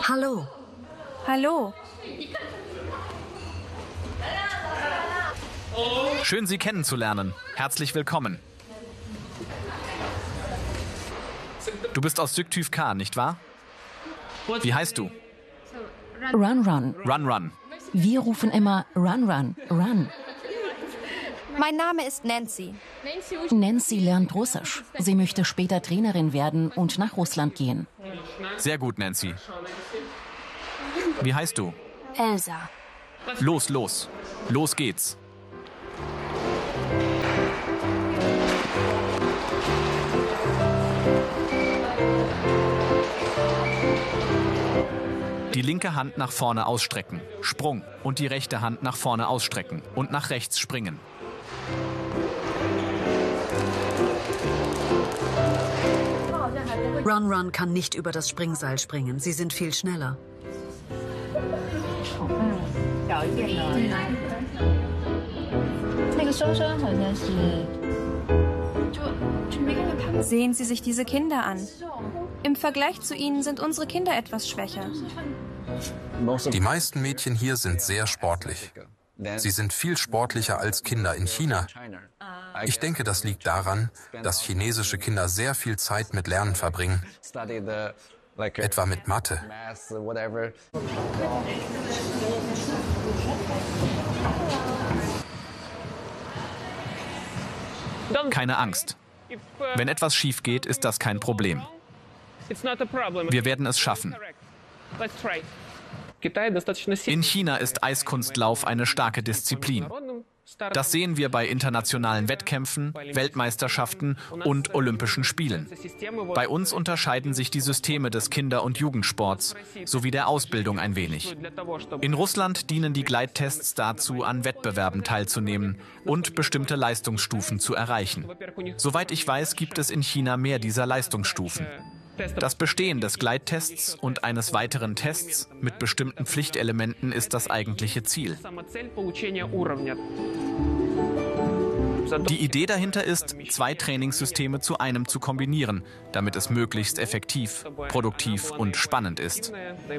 Hallo. Hallo. Schön, Sie kennenzulernen. Herzlich willkommen. Du bist aus Süktyvkar, nicht wahr? Wie heißt du? Run, run. Run, run. Wir rufen immer Run, run, run. Mein Name ist Nancy. Nancy lernt Russisch. Sie möchte später Trainerin werden und nach Russland gehen. Sehr gut, Nancy. Wie heißt du? Elsa. Los, los. Los geht's. Die linke Hand nach vorne ausstrecken. Sprung. Und die rechte Hand nach vorne ausstrecken. Und nach rechts springen. Run Run kann nicht über das Springseil springen. Sie sind viel schneller. Sehen Sie sich diese Kinder an. Im Vergleich zu ihnen sind unsere Kinder etwas schwächer. Die meisten Mädchen hier sind sehr sportlich. Sie sind viel sportlicher als Kinder in China. Ich denke, das liegt daran, dass chinesische Kinder sehr viel Zeit mit Lernen verbringen, etwa mit Mathe. Keine Angst. Wenn etwas schief geht, ist das kein Problem. Wir werden es schaffen. In China ist Eiskunstlauf eine starke Disziplin. Das sehen wir bei internationalen Wettkämpfen, Weltmeisterschaften und Olympischen Spielen. Bei uns unterscheiden sich die Systeme des Kinder- und Jugendsports sowie der Ausbildung ein wenig. In Russland dienen die Gleittests dazu, an Wettbewerben teilzunehmen und bestimmte Leistungsstufen zu erreichen. Soweit ich weiß, gibt es in China mehr dieser Leistungsstufen. Das Bestehen des Gleittests und eines weiteren Tests mit bestimmten Pflichtelementen ist das eigentliche Ziel. Die Idee dahinter ist, 2 Trainingssysteme zu einem zu kombinieren, damit es möglichst effektiv, produktiv und spannend ist.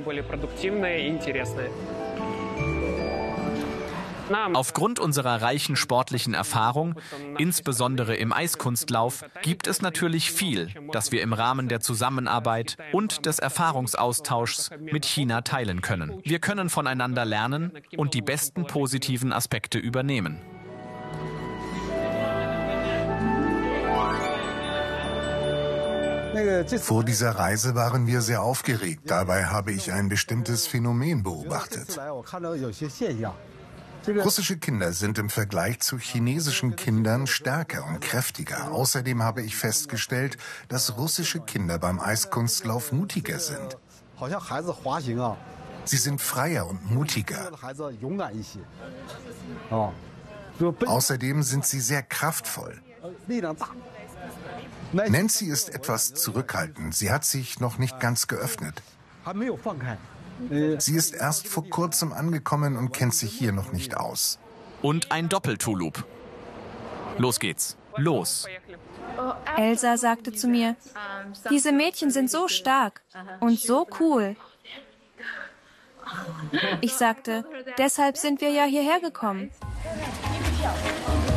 Aufgrund unserer reichen sportlichen Erfahrung, insbesondere im Eiskunstlauf, gibt es natürlich viel, das wir im Rahmen der Zusammenarbeit und des Erfahrungsaustauschs mit China teilen können. Wir können voneinander lernen und die besten positiven Aspekte übernehmen. Vor dieser Reise waren wir sehr aufgeregt. Dabei habe ich ein bestimmtes Phänomen beobachtet. Russische Kinder sind im Vergleich zu chinesischen Kindern stärker und kräftiger. Außerdem habe ich festgestellt, dass russische Kinder beim Eiskunstlauf mutiger sind. Sie sind freier und mutiger. Außerdem sind sie sehr kraftvoll. Nancy ist etwas zurückhaltend. Sie hat sich noch nicht ganz geöffnet. Sie ist erst vor kurzem angekommen und kennt sich hier noch nicht aus. Und ein Doppeltulup. Los geht's. Los. Elsa sagte zu mir, diese Mädchen sind so stark und so cool. Ich sagte, deshalb sind wir ja hierher gekommen.